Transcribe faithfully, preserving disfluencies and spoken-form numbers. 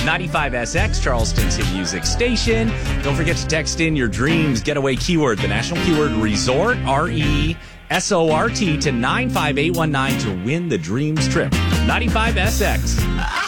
ninety-five S X, Charleston's hit music station. Don't forget to text in your dreams getaway keyword, the national keyword resort, R E S O R T, to nine five eight one nine to win the dreams trip. ninety-five S X.